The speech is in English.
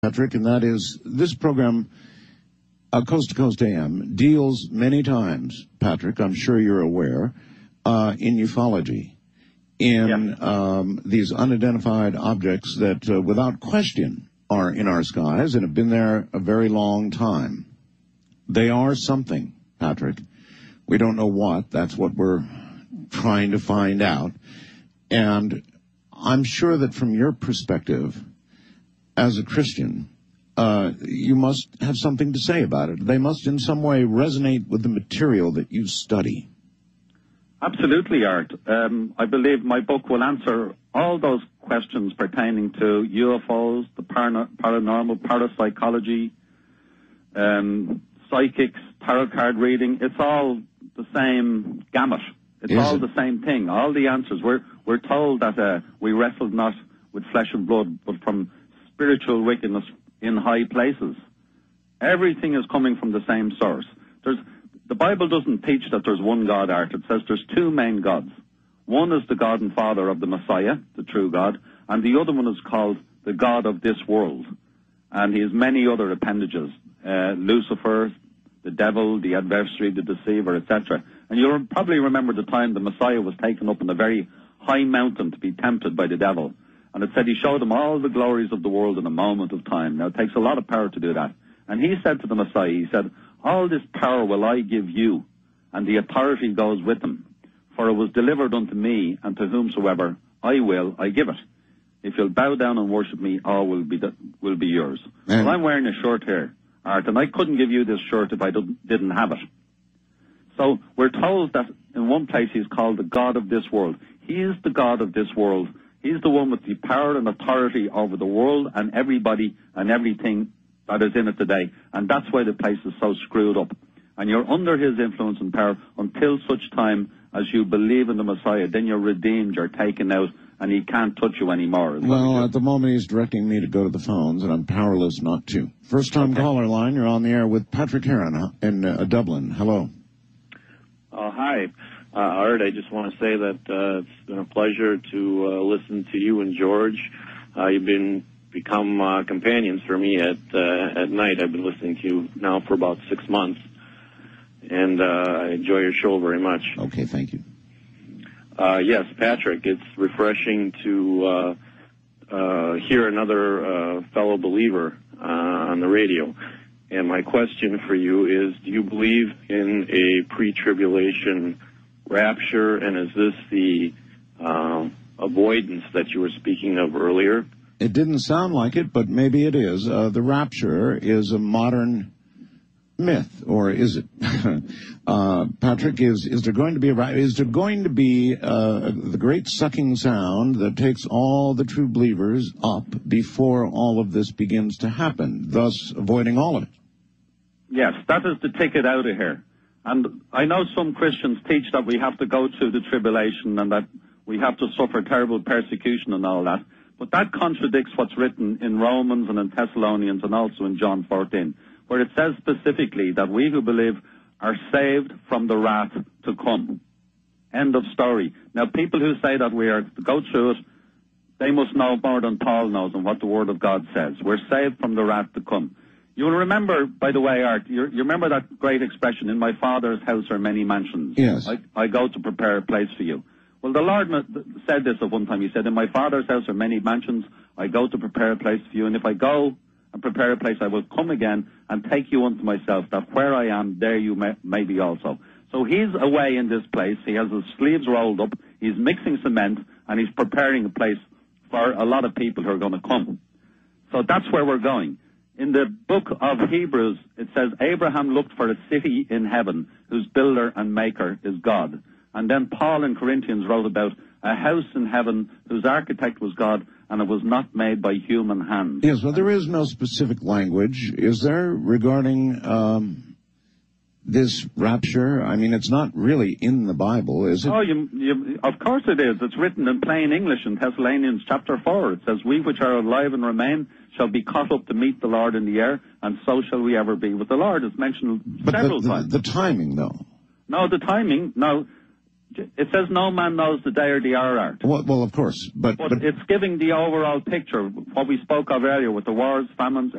Patrick, and that is this program, Coast to Coast AM, deals many times, Patrick, I'm sure you're aware, in ufology, in these unidentified objects that, without question, are in our skies and have been there a very long time. They are something, Patrick. We don't know what. That's what we're trying to find out. And I'm sure that from your perspective, as a Christian, you must have something to say about it. They must in some way resonate with the material that you study. Absolutely, Art. I believe my book will answer all those questions pertaining to UFOs, the paranormal, parapsychology, psychics, tarot card reading. It's all the same gamut. It's all the same thing. All the answers. We're told that we wrestle not with flesh and blood, but from spiritual wickedness in high places. Everything is coming from the same source. The Bible doesn't teach that there's one God, Art. It says there's two main gods. One is the God and Father of the Messiah, the true God, and the other one is called the God of this world. And he has many other appendages, Lucifer, the devil, the adversary, the deceiver, etc. And you'll probably remember the time the Messiah was taken up on a very high mountain to be tempted by the devil. And it said he showed him all the glories of the world in a moment of time. Now, it takes a lot of power to do that. And he said to the Messiah, he said, all this power will I give you, and the authority goes with him. For it was delivered unto me, and to whomsoever I will, I give it. If you'll bow down and worship me, all will be yours. Well, I'm wearing a shirt here, Art, and I couldn't give you this shirt if I didn't have it. So we're told that in one place he's called the God of this world. He is the God of this world. He's the one with the power and authority over the world and everybody and everything that is in it today. And that's why the place is so screwed up. And you're under his influence and power until such time as you believe in the Messiah. Then you're redeemed, you're taken out, and he can't touch you anymore. Well, at the moment he's directing me to go to the phones, and I'm powerless not to. First-time caller line, you're on the air with Patrick Heron in Dublin. Hello. Hi. Art, I just want to say that it's been a pleasure to listen to you and George. You've become companions for me at night. I've been listening to you now for about 6 months, and I enjoy your show very much. Okay, thank you. Yes, Patrick, it's refreshing to hear another fellow believer on the radio. And my question for you is, do you believe in a pre-tribulation rapture, and is this the avoidance that you were speaking of earlier? It didn't sound like it, but maybe it is. The rapture is a modern myth, or is it? Patrick, is there going to be the great sucking sound that takes all the true believers up before all of this begins to happen, thus avoiding all of it? Yes, that is the ticket out of here. And I know some Christians teach that we have to go through the tribulation and that we have to suffer terrible persecution and all that. But that contradicts what's written in Romans and in Thessalonians and also in John 14, where it says specifically that we who believe are saved from the wrath to come. End of story. Now, people who say that we are to go through it, they must know more than Paul knows and what the Word of God says. We're saved from the wrath to come. You will remember, by the way, Art, you remember that great expression, in my Father's house are many mansions. Yes. I go to prepare a place for you. Well, the Lord said this at one time. He said, in my Father's house are many mansions. I go to prepare a place for you. And if I go and prepare a place, I will come again and take you unto myself, that where I am, there you may be also. So he's away in this place. He has his sleeves rolled up. He's mixing cement, and he's preparing a place for a lot of people who are going to come. So that's where we're going. In the book of Hebrews, it says, Abraham looked for a city in heaven whose builder and maker is God. And then Paul in Corinthians wrote about a house in heaven whose architect was God, and it was not made by human hands. Yes, well, there is no specific language, is there, regarding this rapture? I mean, it's not really in the Bible, is it? Oh, of course it is. It's written in plain English in Thessalonians chapter 4. It says, we which are alive and remain shall be caught up to meet the Lord in the air, and so shall we ever be with the Lord. It's mentioned several times. The timing, though? No, the timing, no. It says no man knows the day or the hour, Art. Well, of course. But it's giving the overall picture, what we spoke of earlier with the wars, famines,